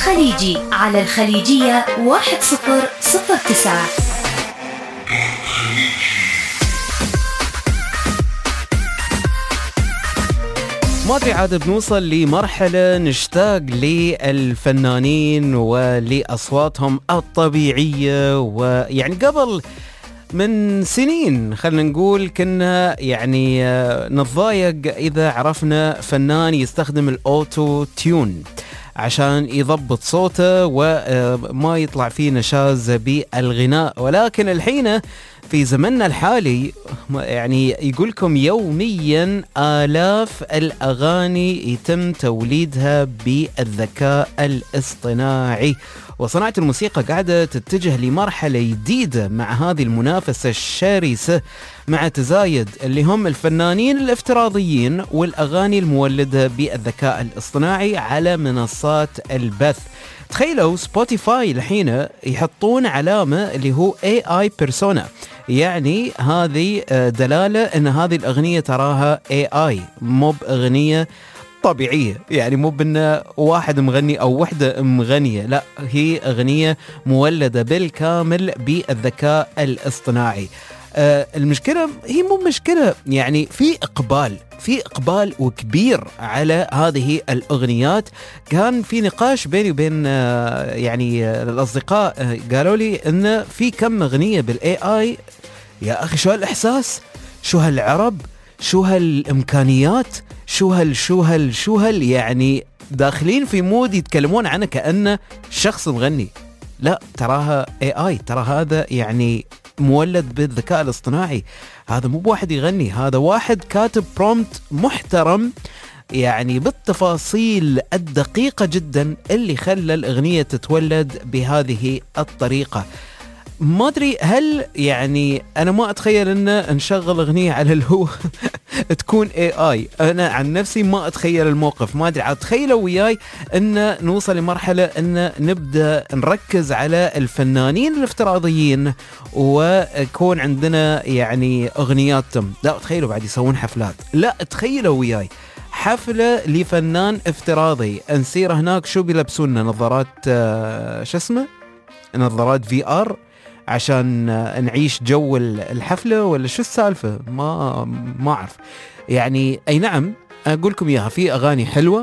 الخليجي على الخليجية 1009. ما أدري عاد بنوصل لمرحلة نشتاق للفنانين ولأصواتهم الطبيعية، ويعني قبل من سنين خلنا نقول كنا يعني نتضايق إذا عرفنا فنان يستخدم الأوتو تيون عشان يضبط صوته وما يطلع فيه نشاز بالغناء. ولكن الحين في زمننا الحالي يعني يقولكم يوميا آلاف الأغاني يتم توليدها بالذكاء الاصطناعي، وصناعة الموسيقى قاعدة تتجه لمرحلة جديدة مع هذه المنافسة الشرسة مع تزايد اللي هم الفنانين الافتراضيين والأغاني المولدة بالذكاء الاصطناعي على منصات البث. تخيلوا سبوتيفاي الحين يحطون علامة اللي هو AI persona، يعني هذه دلالة ان هذه الأغنية تراها AI مو بأغنية طبيعية، يعني مو بأن واحد مغني أو وحدة مغنية، لا هي أغنية مولدة بالكامل بالذكاء الاصطناعي. المشكلة هي مو مشكلة، يعني في إقبال وكبير على هذه الأغنيات. كان في نقاش بيني وبين يعني الأصدقاء، قالوا لي إن في كم أغنية بالAI يا أخي، شو هالإحساس، شو هالعرب، شو هالإمكانيات، شو هال يعني داخلين في مود يتكلمون عنه كأنه شخص مغني. لا تراها AI، ترى هذا يعني مولد بالذكاء الاصطناعي، هذا مو بواحد يغني، هذا واحد كاتب برومبت محترم يعني بالتفاصيل الدقيقة جدا اللي خلى الأغنية تتولد بهذه الطريقة. ما أدري هل يعني أنا ما أتخيل أن نشغل أغنية على الهو تكون AI. أنا عن نفسي ما أتخيل الموقف، ما أدري، تخيلوا وياي أن نوصل لمرحلة أن نبدأ نركز على الفنانين الافتراضيين ويكون عندنا يعني أغنياتهم. لا تخيلوا بعد يسوون حفلات، لا تخيلوا وياي حفلة لفنان افتراضي، نسير هناك شو بيلبسونا، نظارات شو اسمه، نظارات VR عشان نعيش جو الحفلة، ولا شو السالفة؟ ما أعرف يعني. أي نعم أقولكم إياها، في أغاني حلوة،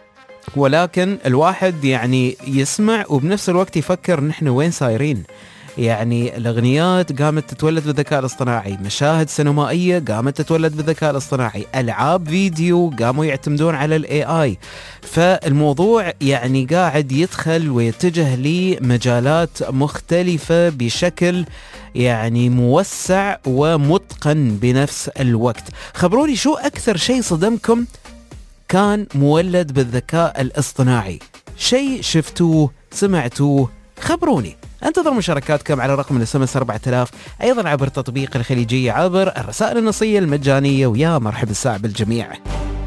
ولكن الواحد يعني يسمع وبنفس الوقت يفكر نحن وين صايرين. يعني الأغنيات قامت تتولد بالذكاء الاصطناعي، مشاهد سينمائية قامت تتولد بالذكاء الاصطناعي، ألعاب فيديو قاموا يعتمدون على الAI. فالموضوع يعني قاعد يدخل ويتجه لمجالات مختلفة بشكل يعني موسع ومتقن بنفس الوقت. خبروني شو أكثر شيء صدمكم كان مولد بالذكاء الاصطناعي، شيء شفتوه سمعتوه، خبروني. انتظر مشاركاتكم على رقم الSMS 4000، أيضا عبر تطبيق الخليجية، عبر الرسائل النصية المجانية. ويا مرحبا الساعة بالجميع.